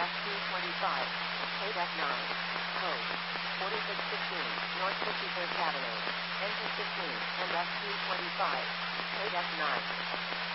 NF225, KDEC 9, code 4615, North 51st Avenue, engine 15, NF225, KDEC 9.